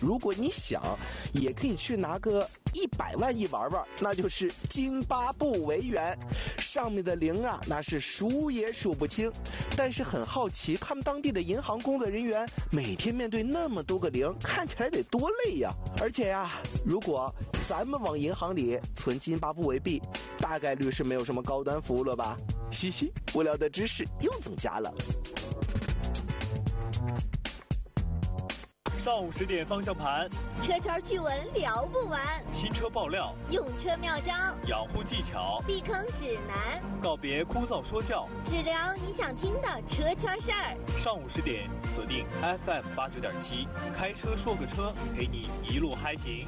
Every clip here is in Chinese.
如果你想，也可以去拿个100万亿玩玩，那就是津巴布韦元，上面的零啊，那是数也数不清。但是很好奇，他们当地的银行工作人员每天面对那么多个零，看起来得多累呀！而且呀，如果咱们往银行里存津巴布韦币，大概率是没有什么高端服务了吧？嘻嘻，无聊的知识又增加了。 上午10点方向盘， 车圈趣闻聊不完， 新车爆料， 用车妙招， 养护技巧， 避坑指南， 告别枯燥说教， 只聊你想听的车圈事儿。 上午10点锁定 FM 89.7，开车说个车，陪你一路嗨行。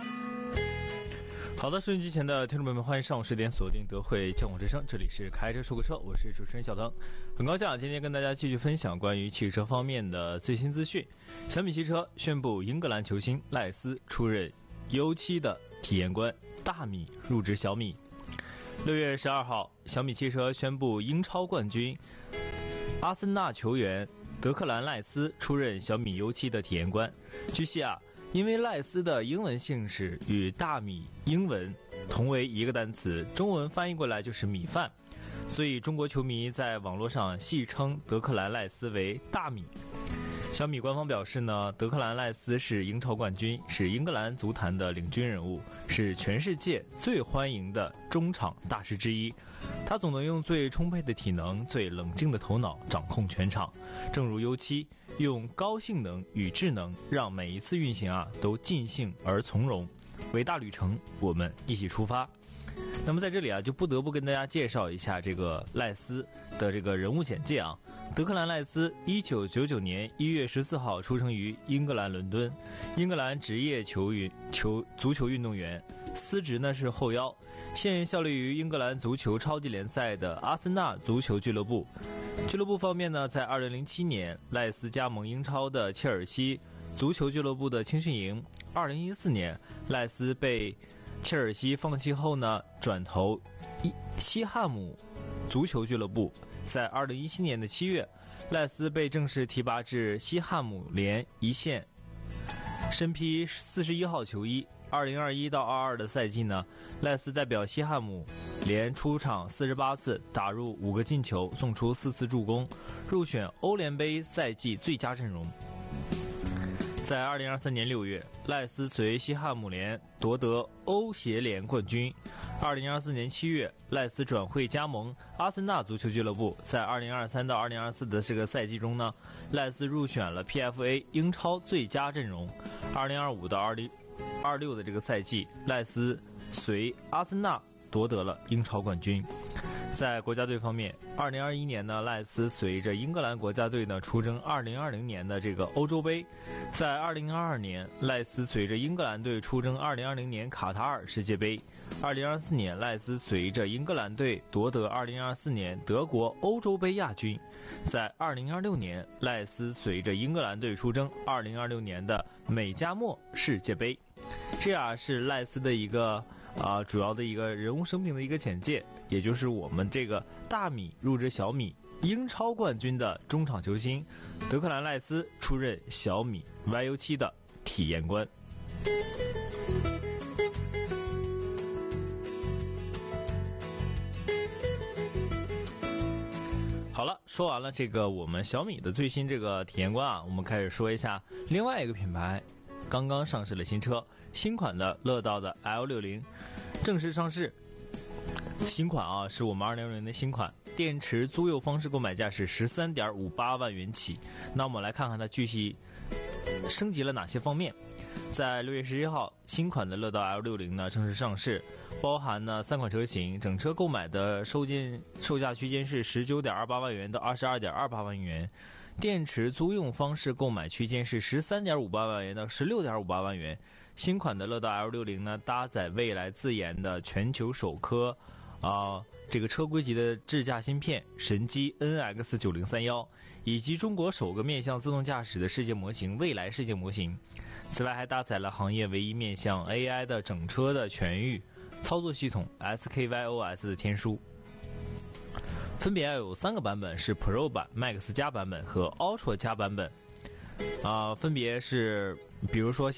好的，收音机前的听众朋友们，欢迎上午10点锁定德惠交广之声，这里是开车说个车，我是主持人小腾。很高兴今天跟大家继续分享关于汽车方面的最新资讯。小米汽车宣布英格兰球星赖斯出任U7的体验官，大米入职小米。6月12号，小米汽车宣布英超冠军阿森纳球员德克兰赖斯出任小米 U7的体验官。据悉因为赖斯的英文姓氏与大米英文同为一个单词，中文翻译过来就是米饭，所以中国球迷在网络上戏称德克兰赖斯为大米。小米官方表示呢，德克兰赖斯是英超冠军，是英格兰足坛的领军人物，是全世界最欢迎的中场大师之一。他总能用最充沛的体能、最冷静的头脑掌控全场。正如U7用高性能与智能，让每一次运行都尽兴而从容。伟大旅程，我们一起出发。那么在这里就不得不跟大家介绍一下这个赖斯的这个人物简介德克兰赖斯1999年1月14号出生于英格兰伦敦，英格兰职业足球运动员，司职呢是后腰，现效力于英格兰足球超级联赛的阿森纳足球俱乐部。俱乐部方面呢，在2007年赖斯加盟英超的切尔西足球俱乐部的青训营，2014年赖斯被切尔西放弃后呢，转投西汉姆足球俱乐部。在2017年的7月，赖斯被正式提拔至西汉姆联一线，身披41号球衣。2021到22的赛季呢，赖斯代表西汉姆联出场48次，打入5个进球，送出4次助攻，入选欧联杯赛季最佳阵容。在2023年6月，赖斯随西汉姆联夺得欧协联冠军。2024年7月，赖斯转会加盟阿森纳足球俱乐部。在2023到2024的这个赛季中呢，赖斯入选了 PFA 英超最佳阵容。2025到2026的这个赛季，赖斯随阿森纳夺得了英超冠军。在国家队方面，2021年呢，赖斯随着英格兰国家队呢出征2020年的这个欧洲杯。在2022年，赖斯随着英格兰队出征2020年卡塔尔世界杯。2024年，赖斯随着英格兰队夺得2024年德国欧洲杯亚军。在2026年，赖斯随着英格兰队出征2026年的美加墨世界杯。这是赖斯的一个主要的一个人物生平的一个简介，也就是我们这个大米入职小米英超冠军的中场球星德克兰赖斯出任小米 YU7 的体验官。好了，说完了这个我们小米的最新这个体验官我们开始说一下另外一个品牌刚刚上市了新车，新款的乐道的 L60 正式上市。新款是我们2060的新款，电池租用方式购买价是 13.58 万元起。那我们来看看它具体升级了哪些方面。在6月11号，新款的乐道 L60 呢正式上市，包含呢3款车型，整车购买的售价区间是 19.28 万元到 22.28 万元。电池租用方式购买区间是 13.58 万元到 16.58 万元。新款的乐道 L60 呢，搭载蔚来自研的全球首颗这个车规级的智驾芯片神机 NX9031， 以及中国首个面向自动驾驶的世界模型蔚来世界模型。此外还搭载了行业唯一面向 AI 的整车的全域操作系统 SKYOS 的天书。分别有3个版本，是 Pro 版、Max 加版本和 Ultra 加版本。分别是比如说